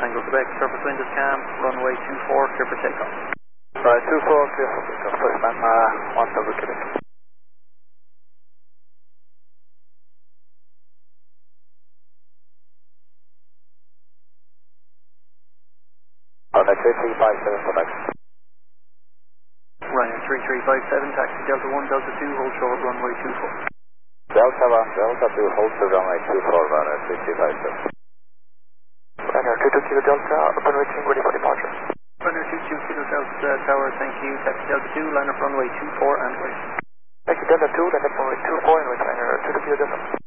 Tango Quebec, surface wind is calm, runway 24, clear for takeoff. Right, 24, clear for takeoff, first man, 1 Tango Quebec. Alright, 3357 for next. Ryanair 3357, taxi Delta 1, Delta 2, hold short, runway 24. Delta 1, Delta 2, hold to runway 24, Ryanair 3357. Ryanair 22 Kilo Delta, open reaching, ready for departure. Ryanair 22 Kilo Delta Tower, thank you, taxi Delta 2, line up runway 24 and wait. Taxi Delta 2, line up runway 24 and wait, Ryanair 22 Kilo Delta.